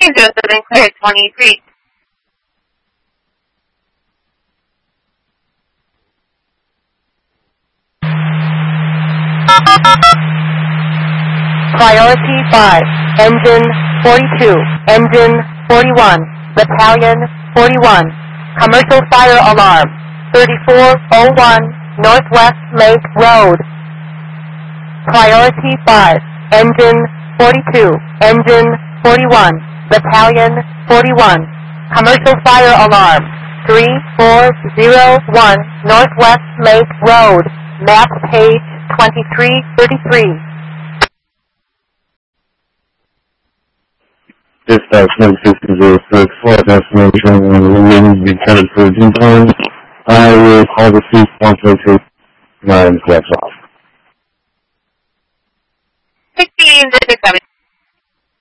Joseph and Claire 23. Priority 5, Engine 42, Engine 41, Battalion 41, Commercial Fire Alarm, 3401 Northwest Lake Road. Priority 5, Engine 42, Engine 41, Battalion 41, Commercial Fire Alarm, 3401 Northwest Lake Road, map page 2333. Dispatch 16006, flight destination and remaining to be counted for due time. I will call the seat once I take 9 flaps off. 16 to 67.